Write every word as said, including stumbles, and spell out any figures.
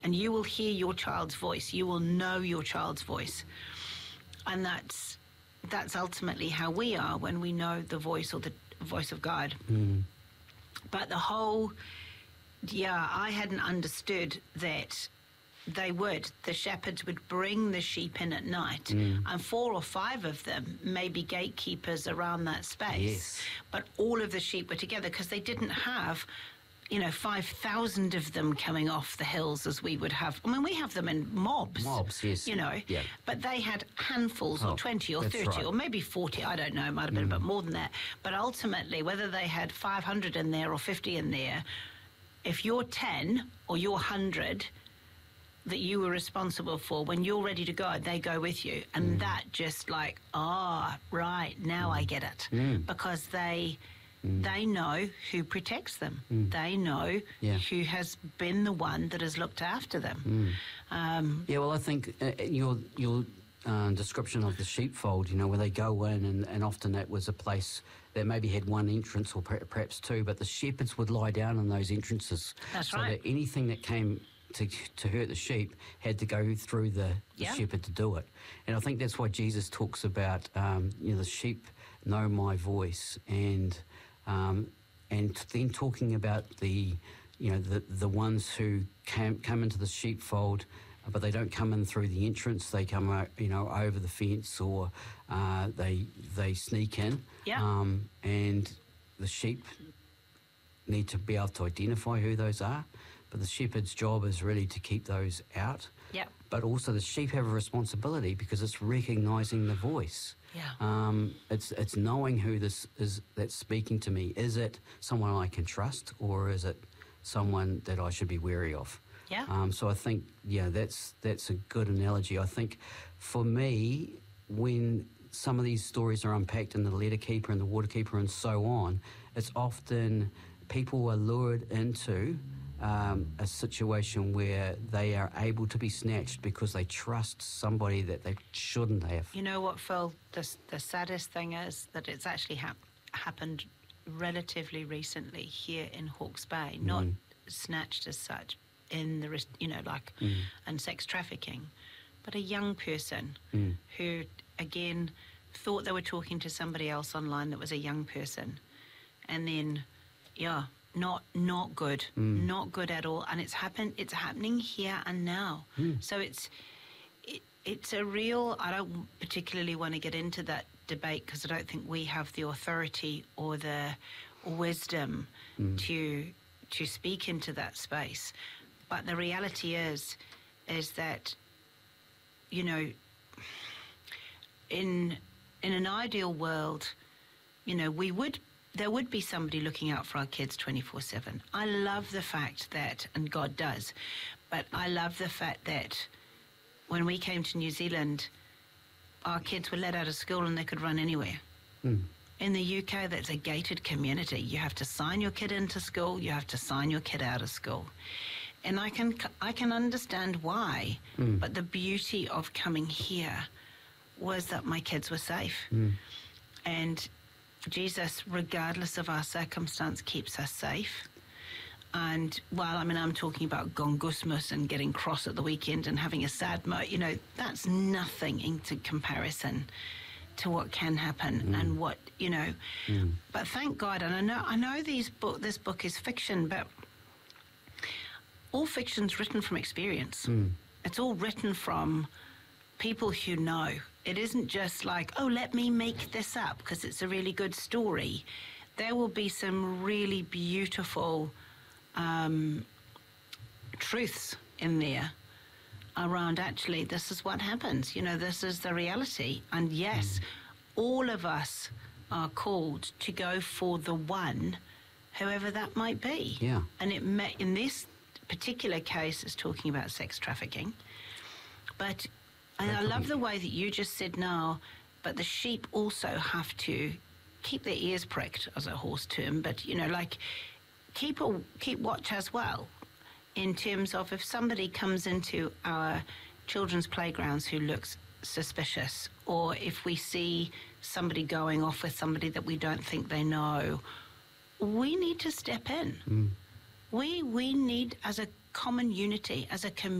And you will hear your child's voice. You will know your child's voice. And that's that's ultimately how we are when we know the voice or the voice of God. Mm. But the whole, yeah, I hadn't understood that they would. The shepherds would bring the sheep in at night, Mm. and four or five of them may be gatekeepers around that space. Yes. But all of the sheep were together because they didn't have, you know, five thousand of them coming off the hills as we would have. I mean, we have them in mobs. Mobs, yes. You know. Yeah. But they had handfuls Oh, or twenty or that's thirty right. or maybe forty, I don't know, it might have been Mm. a bit more than that. But ultimately, whether they had five hundred in there or fifty in there, if you're ten or you're one hundred that you were responsible for, when you're ready to go, they go with you. And Mm. that just like, ah, right, now I get it. Mm. Because they... Mm. They know who protects them. Mm. They know Yeah. who has been the one that has looked after them. Mm. Um, Yeah, well, I think uh, your your uh, description of the sheepfold, you know, where they go in, and, and often that was a place that maybe had one entrance or per- perhaps two, but the shepherds would lie down in those entrances. That's so right. that anything that came to to hurt the sheep had to go through the, the Yeah. shepherd to do it. And I think that's why Jesus talks about, um, you know, the sheep know my voice, and um, and then talking about the, you know, the the ones who came, come into the sheepfold, but they don't come in through the entrance. They come, uh, you know, over the fence, or uh, they they sneak in. Yeah. Um, and the sheep need to be able to identify who those are. But the shepherd's job is really to keep those out. yeah, But also the sheep have a responsibility because it's recognising the voice. yeah, Um, it's it's knowing who this is that's speaking to me. Is it someone I can trust, or is it someone that I should be wary of? yeah. Um, so I think, yeah, that's that's a good analogy. I think for me, when some of these stories are unpacked in the letter keeper and the water keeper and so on, it's often people are lured into um, a situation where they are able to be snatched because they trust somebody that they shouldn't have. You know what, Phil? The, the saddest thing is that it's actually hap- happened relatively recently here in Hawke's Bay, not Mm. snatched as such in the, res- you know, like, Mm. and sex trafficking, but a young person Mm. who, again, thought they were talking to somebody else online that was a young person. And then, yeah, not not good, Mm. not good at all. And it's happened. It's happening here and now. Mm. So it's it, it's a real. I don't particularly want to get into that debate because I don't think we have the authority or the wisdom Mm. to to speak into that space. But the reality is, is that, you know, in in an ideal world, you know, we would there would be somebody looking out for our kids twenty-four seven. I love the fact that, and God does, but I love the fact that when we came to New Zealand, our kids were let out of school and they could run anywhere. Mm. In the U K, that's a gated community. You have to sign your kid into school. You have to sign your kid out of school. And I can I can understand why, Mm. but the beauty of coming here was that my kids were safe. Mm. And Jesus, regardless of our circumstance, keeps us safe. And while, I mean, I'm talking about gongusmus and getting cross at the weekend and having a sad mo, you know, that's nothing into comparison to what can happen Mm. and what, you know. Mm. But thank God, and I know I know these book this book is fiction, but all fiction's written from experience. Mm. It's all written from people who know. It isn't just like, oh, let me make this up because it's a really good story. There will be some really beautiful um, truths in there around actually this is what happens. You know, this is the reality. And yes, mm. all of us are called to go for the one, whoever that might be. Yeah. And it may, in this particular case, it's talking about sex trafficking. But and I love the way that you just said now, but the sheep also have to keep their ears pricked, as a horse term, but, you know, like, keep a, keep watch as well, in terms of if somebody comes into our children's playgrounds who looks suspicious, or if we see somebody going off with somebody that we don't think they know, we need to step in. Mm. We we need, as a common unity as a community.